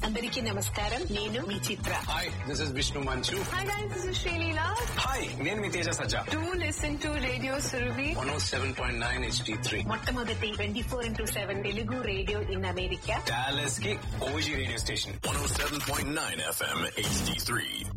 అందరికీ నమస్కారం. నేను మీ చిత్ర. హాయ్, దిస్ ఇస్ విష్ణు మంచు. Hi guys, this is Sreeleela. Hi, నేను మీ తేజ సజ్జా. Do listen to Radio Surabhi 107.9 HD3. మొట్టమొదటి 24/7 Telugu radio in America. Dallas కి OG radio station. 107.9 FM HD3.